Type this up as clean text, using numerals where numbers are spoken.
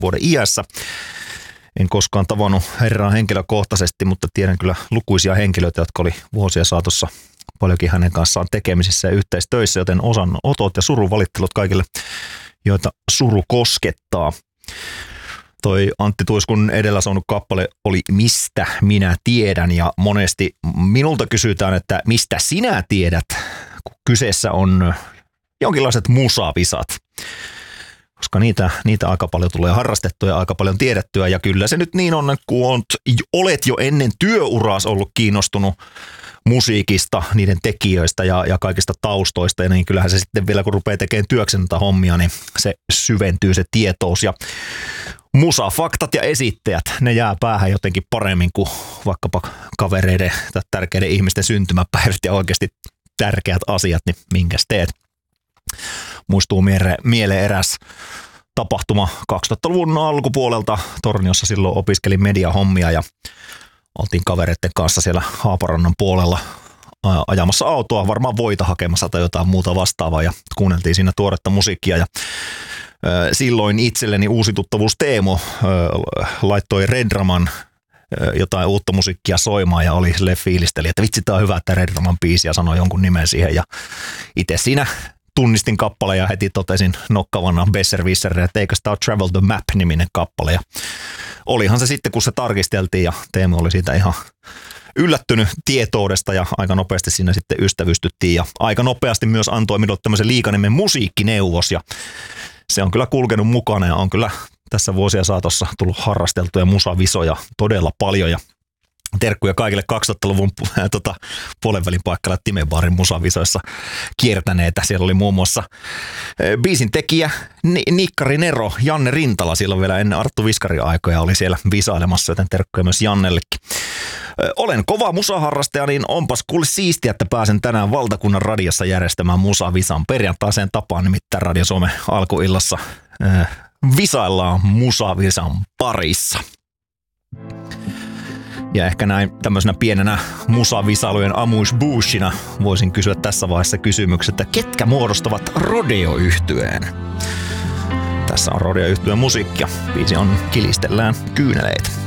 vuoden iässä. En koskaan tavannut herraa henkilökohtaisesti, mutta tiedän kyllä lukuisia henkilöitä, jotka oli vuosien saatossa paljonkin hänen kanssaan tekemisissä ja yhteistöissä, joten osanotot ja surunvalittelut kaikille, joita suru koskettaa. Toi Antti Tuiskun edellä saanut kappale oli Mistä minä tiedän, ja monesti minulta kysytään, että mistä sinä tiedät, kun kyseessä on jonkinlaiset musavisat. Koska niitä aika paljon tulee harrastettua ja aika paljon tiedettyä, ja kyllä se nyt niin on, kun olet jo ennen työuraas ollut kiinnostunut musiikista, niiden tekijöistä ja kaikista taustoista, ja niin kyllähän se sitten vielä, kun rupeaa tekemään työkseen näitä hommia, niin se syventyy se tietous, ja musafaktat ja esittäjät, ne jää päähän jotenkin paremmin kuin vaikkapa kavereiden tai tärkeiden ihmisten syntymäpäivät ja oikeasti tärkeät asiat, niin minkäs teet. Muistuu mieleen eräs tapahtuma 2000-luvun alkupuolelta. Torniossa silloin opiskelin mediahommia ja oltiin kavereiden kanssa siellä Haaparannan puolella ajamassa autoa, varmaan voita hakemassa tai jotain muuta vastaavaa, ja kuunneltiin siinä tuoretta musiikkia, ja silloin itselleni uusi tuttavuus Teemu laittoi Redraman jotain uutta musiikkia soimaan ja oli sille fiilisteli, että vitsi, tää on hyvä, että Redraman biisi, ja sanoi jonkun nimen siihen, ja itse siinä tunnistin kappale ja heti totesin nokkavana Besserwisserille, että eikö tämä ole Travel the Map-niminen kappale, ja olihan se sitten, kun se tarkisteltiin, ja Teemu oli siitä ihan yllättynyt tietoudesta ja aika nopeasti siinä sitten ystävystyttiin, ja aika nopeasti myös antoi minulle tämmöisen liikanimen musiikkineuvos, ja se on kyllä kulkenut mukana ja on kyllä tässä vuosien saatossa tullut harrasteltuja musavisoja todella paljon, ja terkkuja kaikille 2000-luvun puolenvälin paikalla Timebaarin musavisoissa kiertäneitä. Siellä oli muun muassa biisin tekijä Nikkari Nero, Janne Rintala, silloin vielä ennen Arttu Viskarin aikoja oli siellä visailemassa, joten terkkuja myös Jannellekin. Olen kova musaharrastaja, niin onpas kuule siistiä, että pääsen tänään valtakunnan radiossa järjestämään musavisan. Perjantaiseen tapaan nimittäin Radio Suomen alkuillassa visaillaan musavisan parissa. Ja ehkä näin tämmöisenä pienenä musavisailujen amuse-bouchina voisin kysyä tässä vaiheessa kysymyksen, että ketkä muodostavat Rodeo-yhtyeen? Tässä on Rodeo-yhtyeen musiikkia. Biisi on Kilistellään kyyneleitä.